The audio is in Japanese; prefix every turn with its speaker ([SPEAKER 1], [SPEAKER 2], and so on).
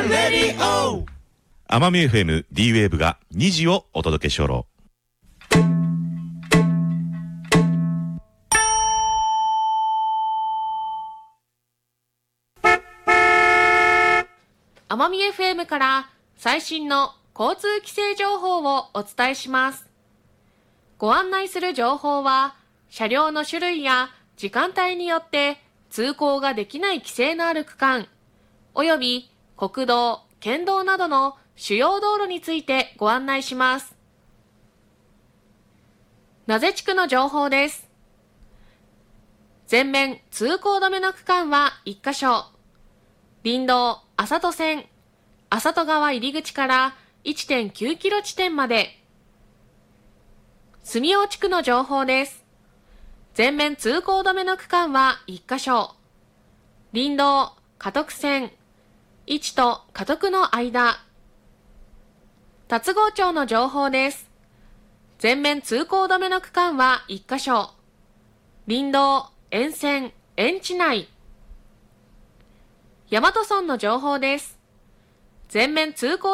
[SPEAKER 1] レディオ
[SPEAKER 2] 奄美 FM D ウェーブが2時をお届けしょろ。
[SPEAKER 3] 奄美 FM から最新の交通規制情報をお伝えします。ご案内する情報は車両の種類や時間帯によって通行ができない規制のある区間および国道、県道などの主要道路についてご案内します。名瀬地区の情報です。全面通行止めの区間は1カ所。林道麻戸線、麻戸川入り口から 1.9 キロ地点まで。住尾地区の情報です。全面通行止めの区間は1カ所。林道嘉徳線、市と嘉徳の間。龍郷町の情報です。全面通行止めの区間は1カ所。林道沿線園地内。大和村の情報です。全面通行